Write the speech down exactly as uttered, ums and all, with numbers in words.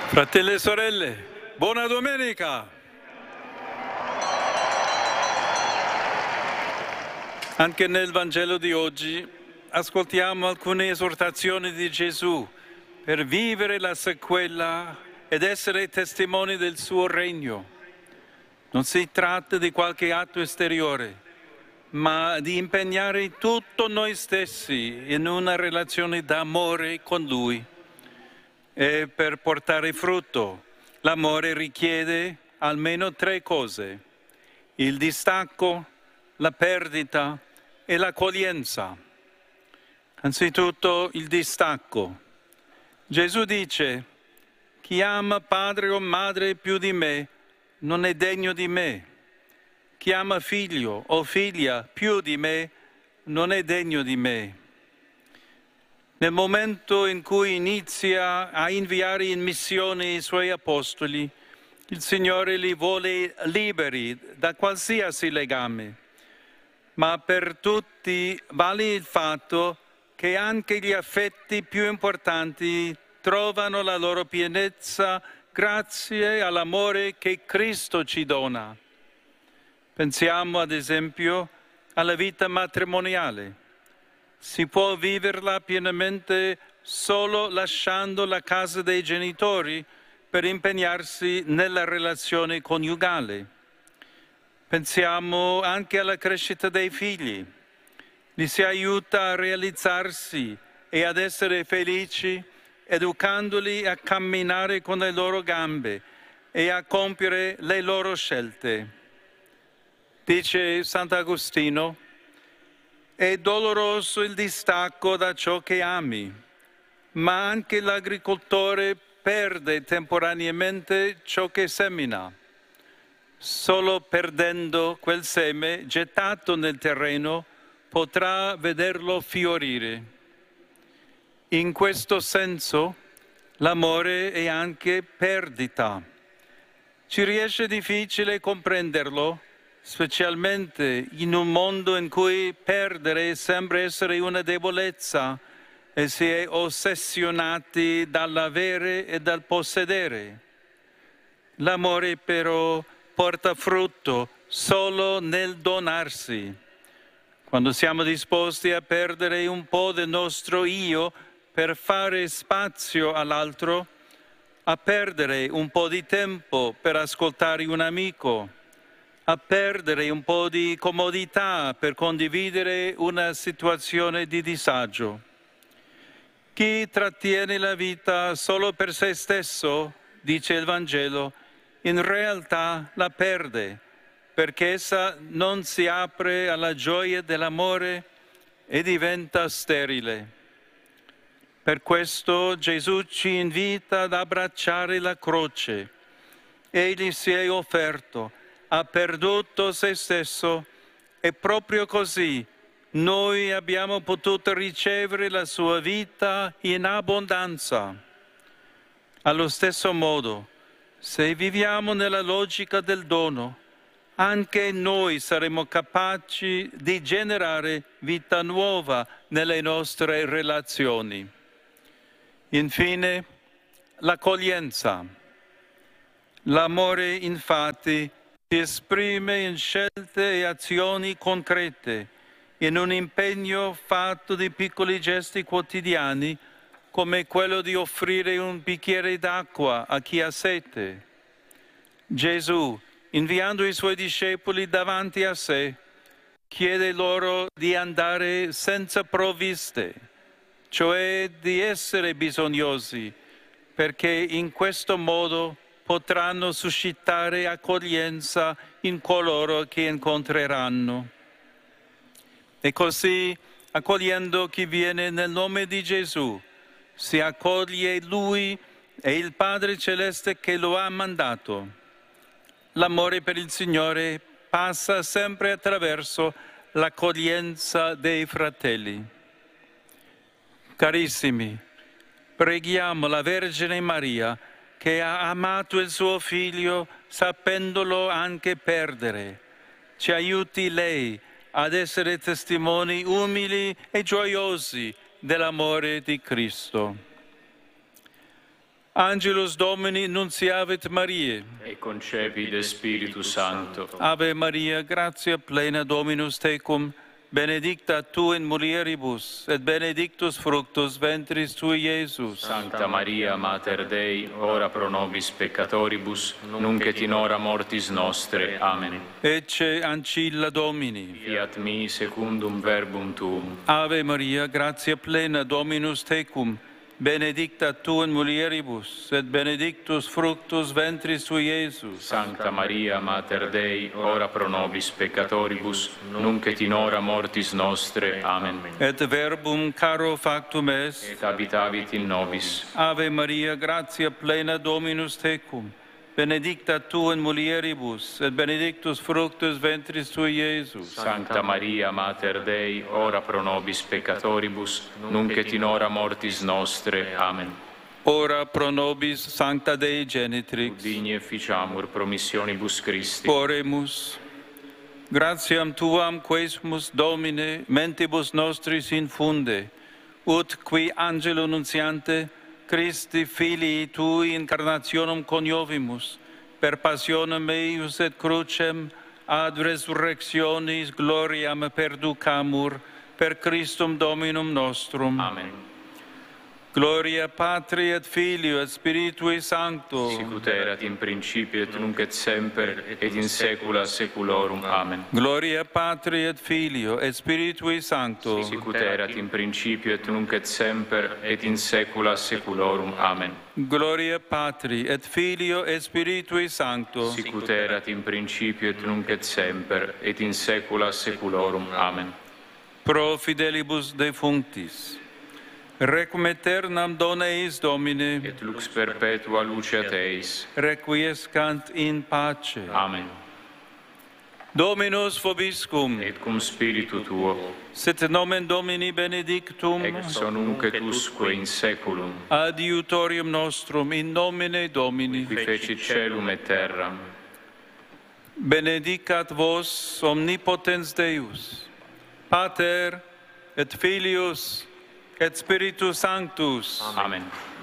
Fratelli e sorelle, buona domenica! Anche nel Vangelo di oggi ascoltiamo alcune esortazioni di Gesù per vivere la sequela ed essere testimoni del suo regno. Non si tratta di qualche atto esteriore, ma di impegnare tutto noi stessi in una relazione d'amore con Lui. E per portare frutto, l'amore richiede almeno tre cose: il distacco, la perdita e l'accoglienza. Anzitutto il distacco. Gesù dice: chi ama padre o madre più di me non è degno di me. Chi ama figlio o figlia più di me non è degno di me. Nel momento in cui inizia a inviare in missione i suoi apostoli, il Signore li vuole liberi da qualsiasi legame. Ma per tutti vale il fatto che anche gli affetti più importanti trovano la loro pienezza grazie all'amore che Cristo ci dona. Pensiamo ad esempio alla vita matrimoniale. Si può viverla pienamente solo lasciando la casa dei genitori per impegnarsi nella relazione coniugale. Pensiamo anche alla crescita dei figli. Li si aiuta a realizzarsi e ad essere felici, educandoli a camminare con le loro gambe e a compiere le loro scelte. Dice Sant'Agostino: è doloroso il distacco da ciò che ami, ma anche l'agricoltore perde temporaneamente ciò che semina. Solo perdendo quel seme gettato nel terreno potrà vederlo fiorire. In questo senso, l'amore è anche perdita. Ci riesce difficile comprenderlo, specialmente in un mondo in cui perdere sembra essere una debolezza e si è ossessionati dall'avere e dal possedere. L'amore però porta frutto solo nel donarsi. Quando siamo disposti a perdere un po' del nostro io per fare spazio all'altro, a perdere un po' di tempo per ascoltare un amico, a perdere un po' di comodità per condividere una situazione di disagio. Chi trattiene la vita solo per se stesso, dice il Vangelo, in realtà la perde, perché essa non si apre alla gioia dell'amore e diventa sterile. Per questo Gesù ci invita ad abbracciare la croce. Egli si è offerto, ha perduto se stesso e proprio così noi abbiamo potuto ricevere la sua vita in abbondanza. Allo stesso modo, se viviamo nella logica del dono, anche noi saremo capaci di generare vita nuova nelle nostre relazioni. Infine, l'accoglienza. L'amore, infatti, si esprime in scelte e azioni concrete, in un impegno fatto di piccoli gesti quotidiani, come quello di offrire un bicchiere d'acqua a chi ha sete. Gesù, inviando i suoi discepoli davanti a sé, chiede loro di andare senza provviste, cioè di essere bisognosi, perché in questo modo potranno suscitare accoglienza in coloro che incontreranno. E così, accogliendo chi viene nel nome di Gesù, si accoglie Lui e il Padre Celeste che lo ha mandato. L'amore per il Signore passa sempre attraverso l'accoglienza dei fratelli. Carissimi, preghiamo la Vergine Maria, che ha amato il suo Figlio sapendolo anche perdere. Ci aiuti lei ad essere testimoni umili e gioiosi dell'amore di Cristo. Angelus Domini nunciavit Mariae. E concepit de Spiritus Sancto. Ave Maria, gratia plena Dominus tecum, benedicta tu in mulieribus, et benedictus fructus ventris tui, Iesus. Sancta Maria, Mater Dei, ora pro nobis peccatoribus, nunc et in hora mortis nostre. Amen. Ecce ancilla Domini. Fiat mi secundum verbum tuum. Ave Maria, gratia plena Dominus tecum, benedicta tu in mulieribus, et benedictus fructus ventris tui, Iesus. Sancta Maria, Mater Dei, ora pro nobis peccatoribus, nunc et in hora mortis nostre. Amen. Et verbum caro factum est. Et habitavit in nobis. Ave Maria, gratia plena Dominus tecum, benedicta tu in mulieribus, et benedictus fructus ventris tui, Iesus. Sancta Maria, Mater Dei, ora pro nobis peccatoribus, nunc et in hora mortis nostre. Amen. Ora pro nobis Sancta Dei Genitrix. Digni efficiamur promissionibus Christi. Oremus. Gratiam tuam quesumus, Domine, mentibus nostris infunde, ut qui angelo nuntiante Christi filii tui incarnationem coniovimus, per passionem eius et crucem ad resurrectionis gloriam perducamur, per Christum Dominum nostrum. Amen. Gloria Patri et Filio et Spiritui Sancto. Sicut erat in principio et nunc et semper et in saecula saeculorum. Amen. Gloria Patri et Filio et Spiritui Sancto. Sicut erat in principio et nunc et semper et in saecula saeculorum. Amen. Gloria Patri et Filio et Spiritui Sancto. Sicut erat in principio et nunc et semper et in saecula saeculorum. Amen. Pro fidelibus defunctis. Requiem aeternam dona eis, Domine. Et lux perpetua luceat eis. Requiescant in pace. Amen. Dominus vobiscum. Et cum spiritu tuo. Sit nomen Domini benedictum. Ex nunc et usque in saeculum. Adiutorium nostrum in nomine Domini. Qui fecit caelum et terram. Benedicat vos omnipotens Deus, Pater et Filius et Spiritus Sanctus. Amen.